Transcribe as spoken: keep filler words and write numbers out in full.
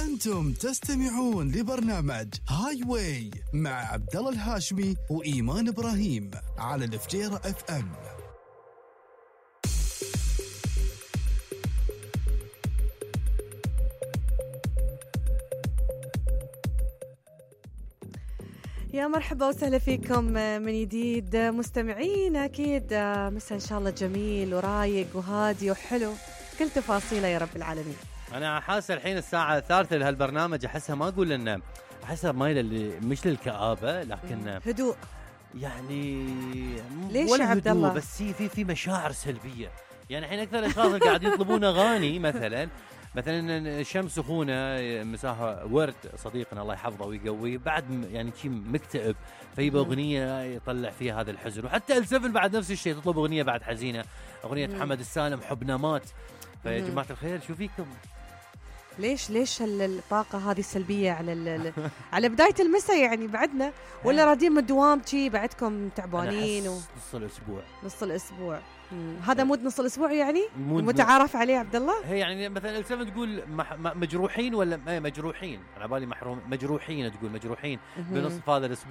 أنتم تستمعون لبرنامج هاي واي مع عبد الله الهاشمي وإيمان إبراهيم على الفجيرة اف ام. يا مرحبا وسهلا فيكم من جديد مستمعين. أكيد مساء إن شاء الله جميل ورايق وهادي وحلو كل تفاصيله يا رب العالمين. أنا حاسة الحين الساعة الثالثة لهالبرنامج، أحسها ما أقول إنه أحسها مايلة اللي مش للكآبة لكن هدوء يعني ليش يا عبد الله؟ بس في في مشاعر سلبية. يعني الحين أكثر الأشخاص اللي قاعد يطلبون أغاني مثلا مثلا الشمس سخونة مساها ورد صديقنا الله يحفظه ويقويه بعد يعني شيء مكتئب فيبقى أغنية يطلع فيها هذا الحزن. وحتى السفن بعد نفس الشيء تطلب أغنية بعد حزينة، أغنية محمد السالم حبنا مات. فيا جماعة الخير شو فيكم؟ ليش ليش الطاقة هذه السلبية على على بداية المساء يعني بعدنا ولا رادين من الدوام شي بعدكم تعبانين و... نص الأسبوع نص الأسبوع مم. هذا مود نص الأسبوع يعني متعارف عليه عبد الله. هي يعني مثلا السفن تقول مح... مجروحين ولا ايه مجروحين، على بالي محروم مجروحين تقول مجروحين بنصف هذا الأسبوع